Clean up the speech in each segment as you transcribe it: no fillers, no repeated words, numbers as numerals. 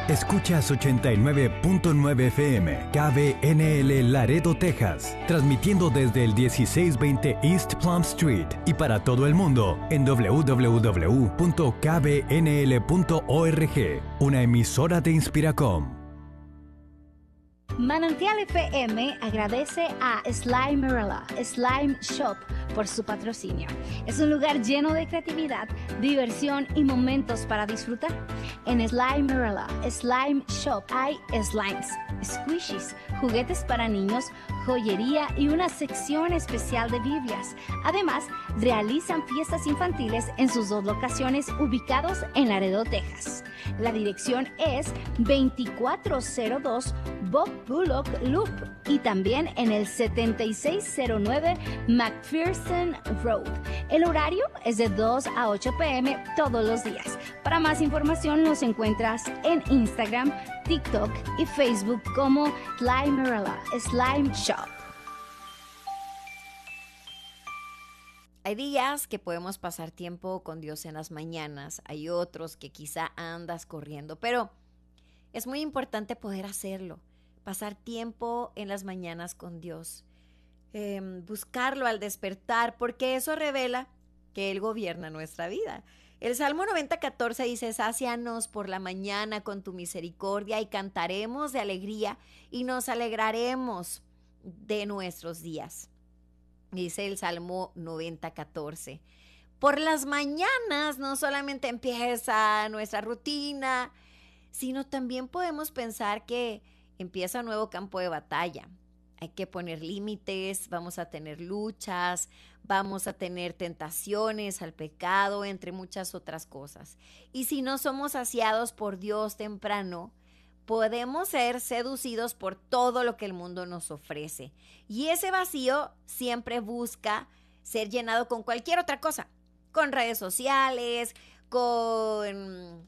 Escuchas 89.9 FM, KBNL Laredo, Texas, transmitiendo desde el 1620 East Plum Street y para todo el mundo en www.kbnl.org, una emisora de Inspiracom. Manantial FM agradece a Slimerella Slime Shop por su patrocinio. Es un lugar lleno de creatividad, diversión y momentos para disfrutar. En Slimerella Slime Shop hay slimes, squishies, juguetes para niños, joyería y una sección especial de Biblias. Además, realizan fiestas infantiles en sus dos locaciones ubicados en Laredo, Texas. La dirección es 2402 Bob Bullock Loop y también en el 7609 McPherson Road. El horario es de 2 a 8 p.m. todos los días. Para más información los encuentras en Instagram, TikTok y Facebook como Slimerella Slime Shop. Hay días que podemos pasar tiempo con Dios en las mañanas, hay otros que quizá andas corriendo, pero es muy importante poder hacerlo, pasar tiempo en las mañanas con Dios, buscarlo al despertar, porque eso revela que Él gobierna nuestra vida. El Salmo 90:14 dice: sácianos por la mañana con tu misericordia y cantaremos de alegría y nos alegraremos de nuestros días. Dice el Salmo 90:14. Por las mañanas no solamente empieza nuestra rutina, sino también podemos pensar que empieza un nuevo campo de batalla. Hay que poner límites, vamos a tener luchas, vamos a tener tentaciones al pecado, entre muchas otras cosas. Y si no somos saciados por Dios temprano, podemos ser seducidos por todo lo que el mundo nos ofrece. Y ese vacío siempre busca ser llenado con cualquier otra cosa. Con redes sociales, con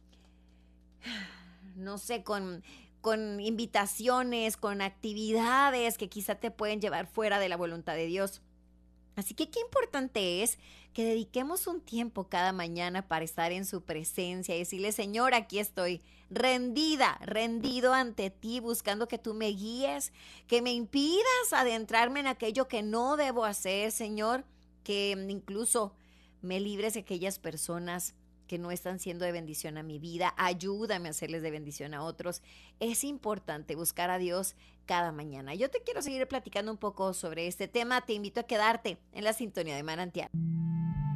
invitaciones, con actividades que quizá te pueden llevar fuera de la voluntad de Dios. Así que qué importante es que dediquemos un tiempo cada mañana para estar en su presencia y decirle: Señor, aquí estoy, rendido ante ti, buscando que tú me guíes, que me impidas adentrarme en aquello que no debo hacer, Señor, que incluso me libres de aquellas personas que no están siendo de bendición a mi vida. Ayúdame a hacerles de bendición a otros. Es importante buscar a Dios cada mañana. Yo te quiero seguir platicando un poco sobre este tema. Te invito a quedarte en la sintonía de Manantial.